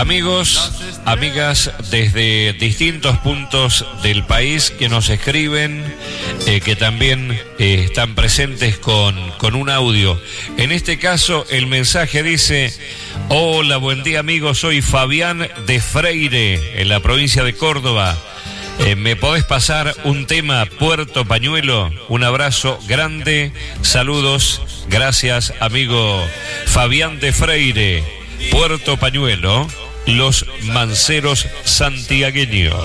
Amigos, amigas desde distintos puntos del país que nos escriben, que también están presentes con un audio. En este caso el mensaje dice: hola, buen día amigos, soy Fabián de Freire, en la provincia de Córdoba. ¿Me podés pasar un tema Puerto Pañuelo? Un abrazo grande, saludos, gracias amigo Fabián de Freire. Puerto Pañuelo, los manceros santiagueños.